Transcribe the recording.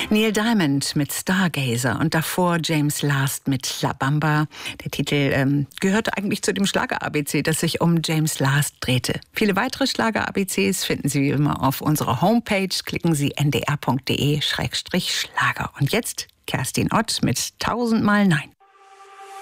Neil Diamond mit Stargazer und davor James Last mit La Bamba. Der Titel gehörte eigentlich zu dem Schlager-ABC, das sich um James Last drehte. Viele weitere Schlager-ABCs finden Sie wie immer auf unserer Homepage. Klicken Sie ndr.de/Schlager. Und jetzt Kerstin Ott mit 1000 Mal Nein.